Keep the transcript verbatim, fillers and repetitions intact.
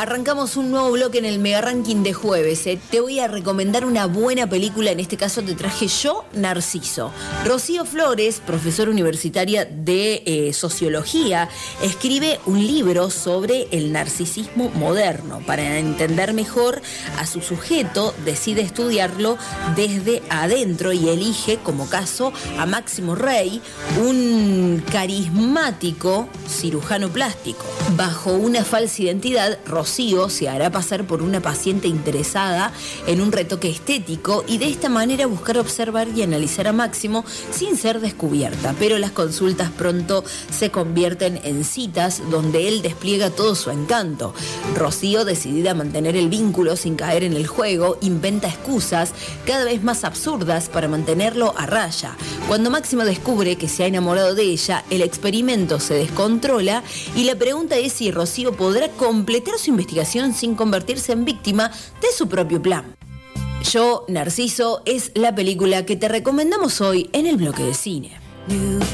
Arrancamos un nuevo bloque en el Mega Ranking de jueves. ¿eh? Te voy a recomendar una buena película. En este caso te traje Yo, Narciso. Rocío Flores, profesora universitaria de eh, Sociología, escribe un libro sobre el narcisismo moderno. Para entender mejor a su sujeto, decide estudiarlo desde adentro y elige como caso a Máximo Rey, un carismático cirujano plástico. Bajo una falsa identidad, Rocío se hará pasar por una paciente interesada en un retoque estético y de esta manera buscar observar y analizar a Máximo sin ser descubierta. Pero las consultas pronto se convierten en citas donde él despliega todo su encanto. Rocío, decidida a mantener el vínculo sin caer en el juego, inventa excusas cada vez más absurdas para mantenerlo a raya. Cuando Máximo descubre que se ha enamorado de ella, el experimento se descontrola y la pregunta es si Rocío podrá completar su investigación sin convertirse en víctima de su propio plan. Yo, Narciso, es la película que te recomendamos hoy en el bloque de cine.